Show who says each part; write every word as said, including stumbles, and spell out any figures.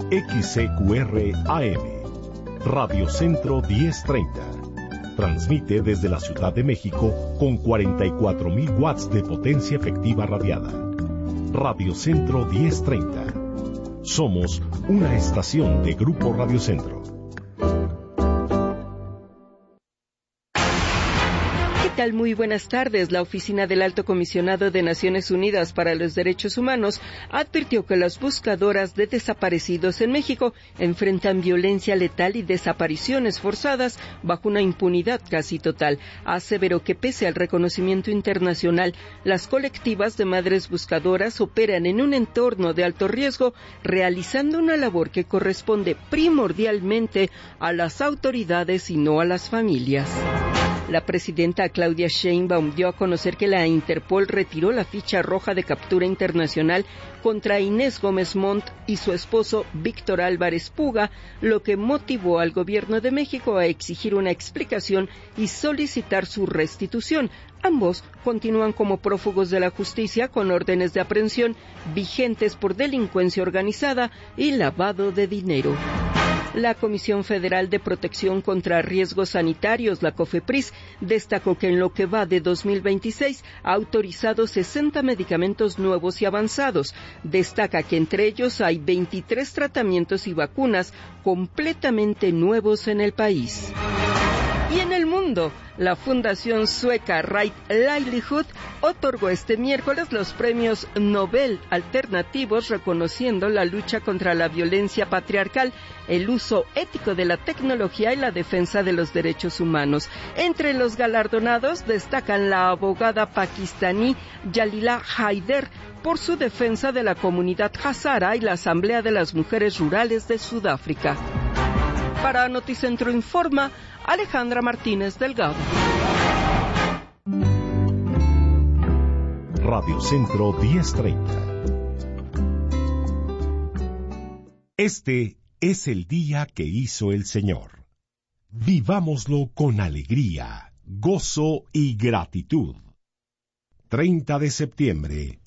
Speaker 1: X C Q R A M, Radio Centro diez treinta. Transmite desde la Ciudad de México con cuarenta y cuatro mil watts de potencia efectiva radiada. Radio Centro diez treinta. Somos una estación de Grupo Radio Centro.
Speaker 2: ¿Qué tal? Muy buenas tardes. La Oficina del Alto Comisionado de Naciones Unidas para los Derechos Humanos advirtió que las buscadoras de desaparecidos en México enfrentan violencia letal y desapariciones forzadas bajo una impunidad casi total. Aseveró que pese al reconocimiento internacional, las colectivas de madres buscadoras operan en un entorno de alto riesgo, realizando una labor que corresponde primordialmente a las autoridades y no a las familias. La presidenta Claudia Sheinbaum dio a conocer que la Interpol retiró la ficha roja de captura internacional contra Inés Gómez Montt y su esposo Víctor Álvarez Puga, lo que motivó al gobierno de México a exigir una explicación y solicitar su restitución. Ambos continúan como prófugos de la justicia con órdenes de aprehensión vigentes por delincuencia organizada y lavado de dinero. La Comisión Federal de Protección contra Riesgos Sanitarios, la COFEPRIS, destacó que en lo que va de dos mil veintiséis ha autorizado sesenta medicamentos nuevos y avanzados. Destaca que entre ellos hay veintitrés tratamientos y vacunas completamente nuevos en el país. Y en el mundo, la fundación sueca Right Livelihood otorgó este miércoles los premios Nobel alternativos, reconociendo la lucha contra la violencia patriarcal, el uso ético de la tecnología y la defensa de los derechos humanos. Entre los galardonados destacan la abogada pakistaní Jalila Haider por su defensa de la comunidad hazara y la Asamblea de las Mujeres Rurales de Sudáfrica. Para Noticentro Informa, Alejandra Martínez Delgado.
Speaker 1: Radio Centro diez treinta. Este es el día que hizo el Señor. Vivámoslo con alegría, gozo y gratitud. treinta de septiembre